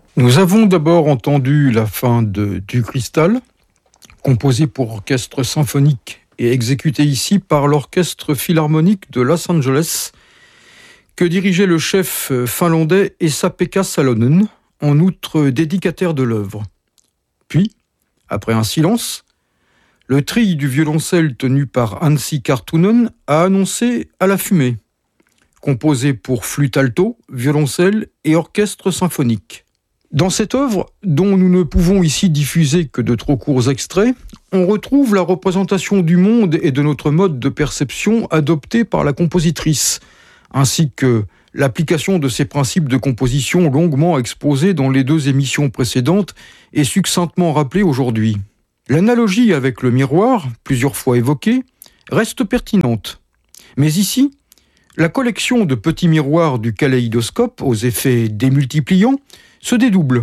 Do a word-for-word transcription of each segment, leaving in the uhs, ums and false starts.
Nous avons d'abord entendu la fin de Du Cristal, composée pour orchestre symphonique et exécutée ici par l'Orchestre Philharmonique de Los Angeles, que dirigeait le chef finlandais Esa-Pekka Salonen, en outre dédicataire de l'œuvre. Puis, après un silence, le tri du violoncelle tenu par Anssi Karttunen a annoncé À la fumée, composé pour flûte alto, violoncelle et orchestre symphonique. Dans cette œuvre, dont nous ne pouvons ici diffuser que de trop courts extraits, on retrouve la représentation du monde et de notre mode de perception adopté par la compositrice, ainsi que l'application de ces principes de composition longuement exposés dans les deux émissions précédentes et succinctement rappelés aujourd'hui. L'analogie avec le miroir, plusieurs fois évoquée, reste pertinente. Mais ici, la collection de petits miroirs du kaléidoscope, aux effets démultipliants, se dédouble.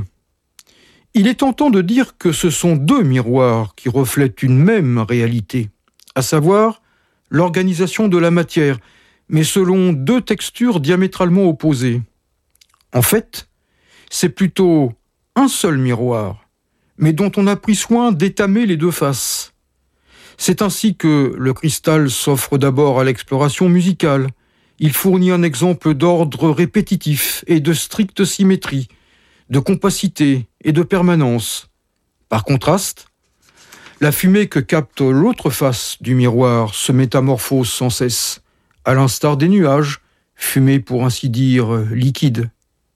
Il est tentant de dire que ce sont deux miroirs qui reflètent une même réalité, à savoir l'organisation de la matière, mais selon deux textures diamétralement opposées. En fait, c'est plutôt un seul miroir, mais dont on a pris soin d'étamer les deux faces. C'est ainsi que le cristal s'offre d'abord à l'exploration musicale. Il fournit un exemple d'ordre répétitif et de stricte symétrie, de compacité et de permanence. Par contraste, la fumée que capte l'autre face du miroir se métamorphose sans cesse, à l'instar des nuages, fumée pour ainsi dire liquide.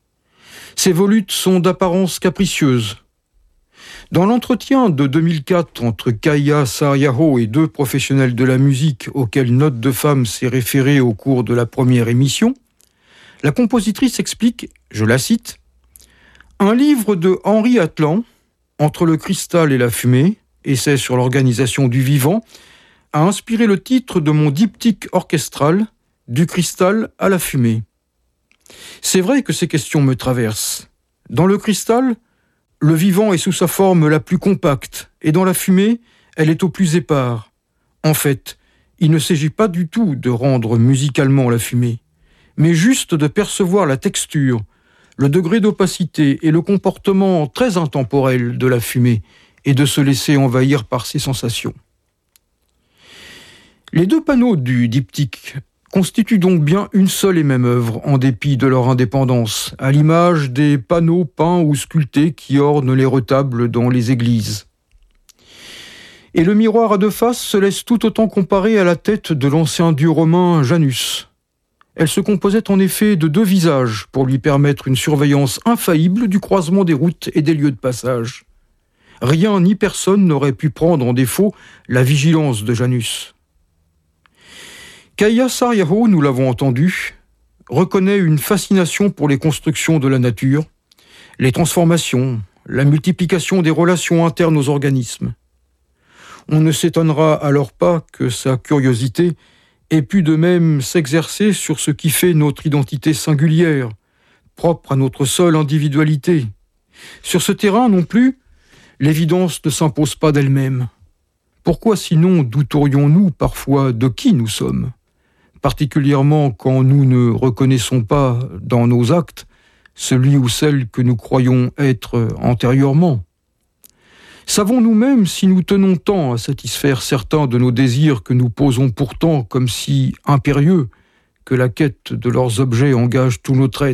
Ces volutes sont d'apparence capricieuse. Dans l'entretien de deux mille quatre entre Kaija Saariaho et deux professionnels de la musique auxquels Note de Femme s'est référée au cours de la première émission, la compositrice explique, je la cite, « Un livre de Henri Atlan, Entre le cristal et la fumée, essai sur l'organisation du vivant, a inspiré le titre de mon diptyque orchestral, Du cristal à la fumée. C'est vrai que ces questions me traversent. Dans le cristal, le vivant est sous sa forme la plus compacte, et dans la fumée, elle est au plus épars. En fait, il ne s'agit pas du tout de rendre musicalement la fumée, mais juste de percevoir la texture, le degré d'opacité et le comportement très intemporel de la fumée, et de se laisser envahir par ses sensations. Les deux panneaux du diptyque constituent donc bien une seule et même œuvre, en dépit de leur indépendance, à l'image des panneaux peints ou sculptés qui ornent les retables dans les églises. Et le miroir à deux faces se laisse tout autant comparer à la tête de l'ancien dieu romain Janus. Elle se composait en effet de deux visages pour lui permettre une surveillance infaillible du croisement des routes et des lieux de passage. Rien ni personne n'aurait pu prendre en défaut la vigilance de Janus. Kaija Saariaho, nous l'avons entendu, reconnaît une fascination pour les constructions de la nature, les transformations, la multiplication des relations internes aux organismes. On ne s'étonnera alors pas que sa curiosité ait pu de même s'exercer sur ce qui fait notre identité singulière, propre à notre seule individualité. Sur ce terrain non plus, l'évidence ne s'impose pas d'elle-même. Pourquoi sinon douterions-nous parfois de qui nous sommes ? Particulièrement quand nous ne reconnaissons pas dans nos actes celui ou celle que nous croyons être antérieurement. Savons-nous même si nous tenons tant à satisfaire certains de nos désirs que nous posons pourtant comme si impérieux que la quête de leurs objets engage tout notre être ?